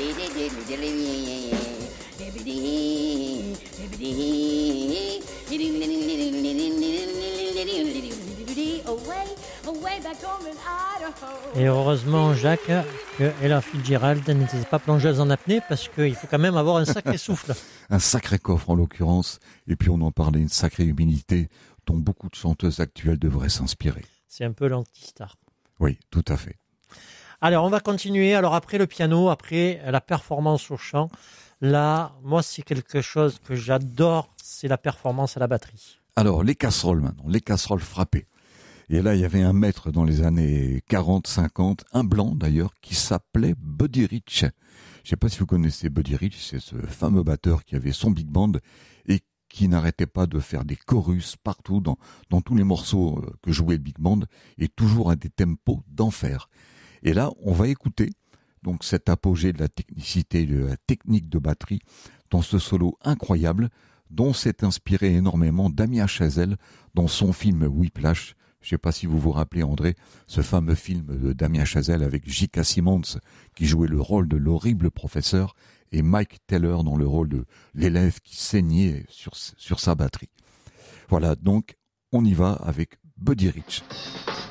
Et heureusement, Jacques, que Ella Fitzgerald n'était pas plongeuse en apnée parce qu'il faut quand même avoir un sacré souffle. Un sacré coffre en l'occurrence. Et puis on en parlait, une sacrée humilité dont beaucoup de chanteuses actuelles devraient s'inspirer. C'est un peu l'anti-star. Oui, tout à fait. Alors, on va continuer. Alors, après le piano, après la performance au chant, là, moi, c'est quelque chose que j'adore, c'est la performance à la batterie. Alors, les casseroles maintenant, les casseroles frappées. Et là, il y avait un maître dans les années 40, 50, un blanc d'ailleurs, qui s'appelait Buddy Rich. Je ne sais pas si vous connaissez Buddy Rich, c'est ce fameux batteur qui avait son big band et qui n'arrêtait pas de faire des chorus partout dans tous les morceaux que jouait le big band et toujours à des tempos d'enfer. Et là, on va écouter donc cet apogée de la technicité, de la technique de batterie dans ce solo incroyable dont s'est inspiré énormément Damien Chazelle dans son film Whiplash. Je ne sais pas si vous vous rappelez, André, ce fameux film de Damien Chazelle avec J.K. Simmons qui jouait le rôle de l'horrible professeur et Mike Taylor dans le rôle de l'élève qui saignait sur sa batterie. Voilà, donc on y va avec Buddy Rich.